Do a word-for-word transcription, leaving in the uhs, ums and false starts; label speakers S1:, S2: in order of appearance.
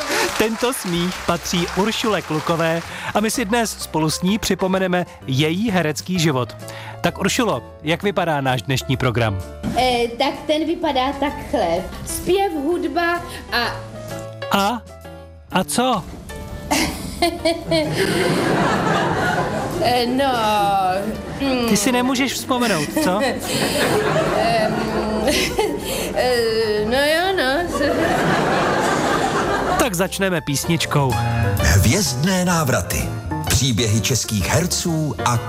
S1: Tento smích patří Uršule Klukové a my si dnes spolu s ní připomeneme její herecký život. Tak Uršulo, jak vypadá náš dnešní program?
S2: E, tak ten vypadá takhle. Zpěv, hudba a...
S1: A? A co?
S2: e, no... Mm.
S1: Ty si nemůžeš vzpomenout, co?
S2: e, no jo, no.
S1: Tak začneme písničkou.
S3: Hvězdné návraty. Příběhy českých herců a